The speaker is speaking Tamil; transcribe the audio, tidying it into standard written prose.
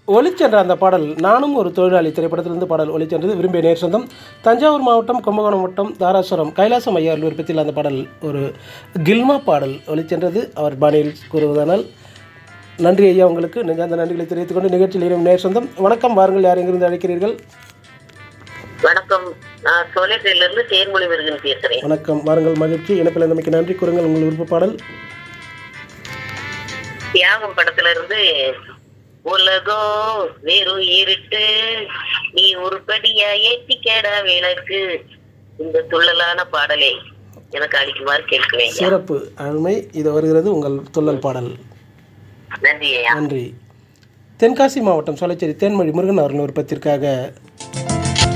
ஒளிச்சென்ற அந்த பாடல் நானும் ஒரு தொழிலாளி திரைப்படத்திலிருந்து பாடல் ஒளிச்சென்றது விரும்பிய நேர் சொந்தம் தஞ்சாவூர் மாவட்டம் கும்பகோணம் மாவட்டம் தாராசுரம் கைலாசம் ஐயார் விருப்பத்தில் அந்த பாடல் ஒரு கில்மா பாடல் ஒளிச்சென்றது அவர் பாணியில் கூறுவதானால் நன்றி ஐயா உங்களுக்கு நெஞ்சார்ந்த நன்றிகளை தெரிவித்துக் கொண்டு நிகழ்ச்சியில் இரும் நேர் சொந்தம் வணக்கம் வாருங்கள் யார் எங்கிருந்து அழைக்கிறீர்கள் வணக்கம், நான் சோழத்திலிருந்து தேன்மொழி முருகன் பேசுறேன். வணக்கம் வாருங்கள் மகிழ்ச்சி இணைப்பில் நமக்கு நன்றி கூறுங்கள் உங்கள் விருப்ப பாடல் தியாகம் படத்துல இருந்து உலகம் வெறும் இருட்டு நீ உருப்படியா ஏத்திக்கடா விளக்கு இந்த துள்ளலான பாடலை எனக்கு அளிக்குமாறு கேட்கிறேன். சிறப்பு அருமை இது வருகிறது உங்கள் துள்ளல் பாடல். நன்றி ஐயா. நன்றி. தென்காசி மாவட்டம் சோலைச்சேரி தேன்மொழி முருகன் அவர்கள் விருப்பத்திற்காக